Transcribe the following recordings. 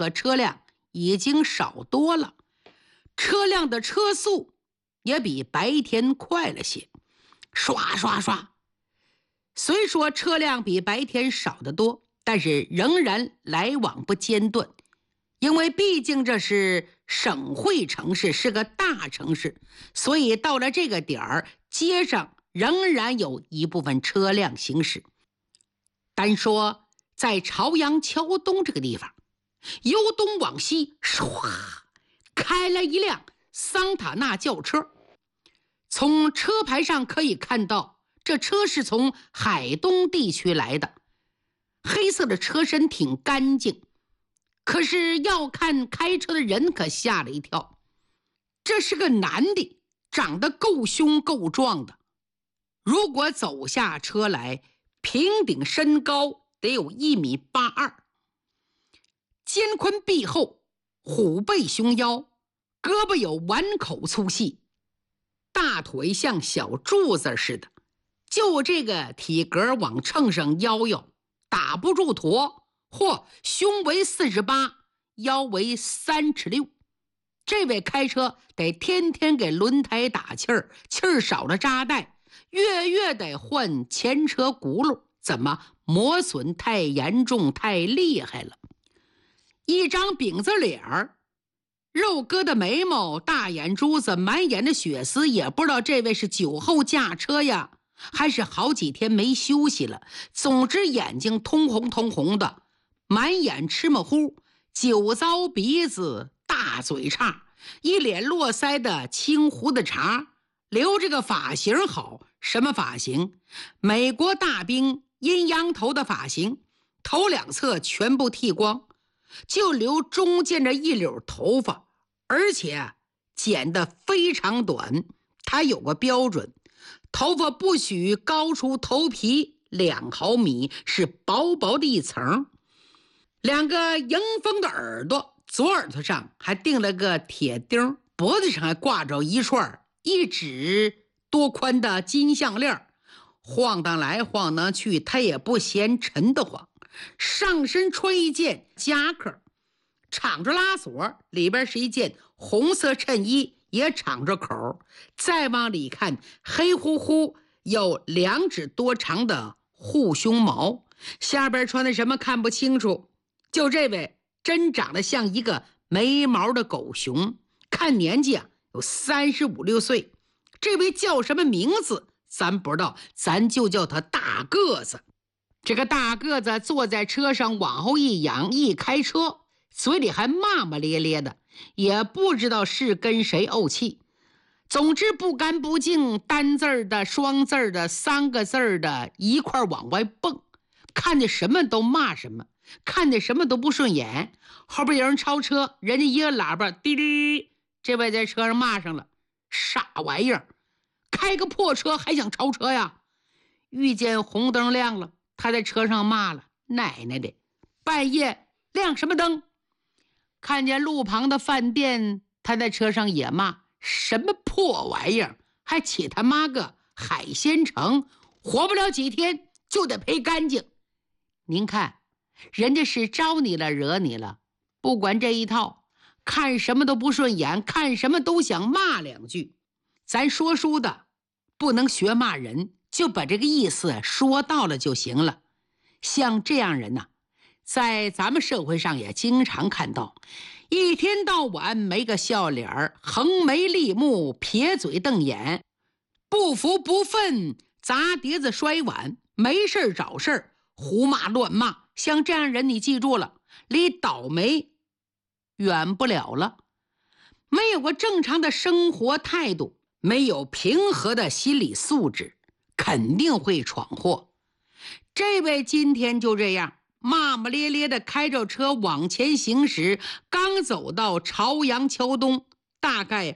和车辆已经少多了，车辆的车速也比白天快了些，刷刷刷。虽说车辆比白天少得多，但是仍然来往不间断，因为毕竟这是省会城市，是个大城市，所以到了这个点儿，街上仍然有一部分车辆行驶。单说在朝阳桥东这个地方，由东往西唰开了一辆桑塔纳轿车，从车牌上可以看到这车是从海东地区来的，黑色的车身挺干净，可是要看开车的人可吓了一跳，这是个男的，长得够凶够壮的，如果走下车来，平顶身高得有1.82米，肩宽臂厚，虎背熊腰，胳膊有碗口粗细，大腿像小柱子似的，就这个体格往秤上摇摇，打不住驼。嚯，胸围48，腰围3尺6。这位开车得天天给轮胎打气儿，气儿少了扎带，月月得换前车轱辘，怎么磨损太严重太厉害了。一张饼子脸儿，肉疙瘩眉毛，大眼珠子，满眼的血丝，也不知道这位是酒后驾车呀，还是好几天没休息了。总之眼睛通红通红的，满眼芝麻糊，酒糟鼻子，大嘴叉，一脸络腮的青胡子茬，留这个发型好。什么发型？美国大兵阴阳头的发型，头两侧全部剃光，就留中间的一绺头发，而且剪得非常短。他有个标准，头发不许高出头皮2毫米，是薄薄的一层。2个迎风的耳朵，左耳朵上还钉了个铁钉，脖子上还挂着一串1指多宽的金项链，晃荡来晃荡去，他也不嫌沉得慌。上身穿一件夹克，敞着拉锁，里边是一件红色衬衣，也敞着口。再往里看，黑乎乎有2指多长的护胸毛，下边穿的什么看不清楚。就这位真长得像一个没毛的狗熊，看年纪有35、6岁。这位叫什么名字咱不知道，咱就叫他大个子。这个大个子坐在车上往后一仰，一开车嘴里还骂骂咧咧的，也不知道是跟谁怄气。总之不干不净，单字的双字的3个字的一块往外蹦，看见什么都骂什么，看见什么都不顺眼。后边有人超车，人家一个喇叭滴滴，这位在车上骂上了，傻玩意儿，开个破车还想超车呀？遇见红灯亮了，他在车上骂了，奶奶的，半夜亮什么灯？看见路旁的饭店，他在车上也骂，什么破玩意儿，还起他妈个海鲜城，活不了几天就得赔干净。您看人家是招你了惹你了，不管这一套，看什么都不顺眼，看什么都想骂2句。咱说书的不能学骂人，就把这个意思说到了就行了。像这样人在咱们社会上也经常看到，一天到晚没个笑脸，横眉立目，撇嘴瞪眼，不服不忿，砸碟子摔碗，没事找事，胡骂乱骂。像这样人你记住了，离倒霉远不了了。没有个正常的生活态度，没有平和的心理素质，肯定会闯祸。这位今天就这样骂骂咧咧的开着车往前行驶，刚走到朝阳桥东大概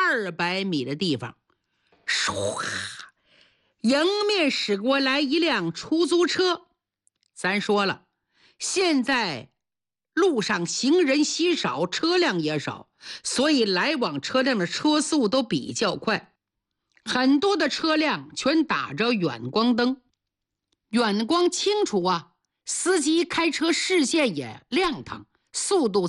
200米的地方，唰，迎面驶过来一辆出租车。咱说了，现在路上行人稀少，车辆也少，所以来往车辆的车速都比较快。很多的车辆全打着远光灯，远光清楚司机开车视线也亮堂，速度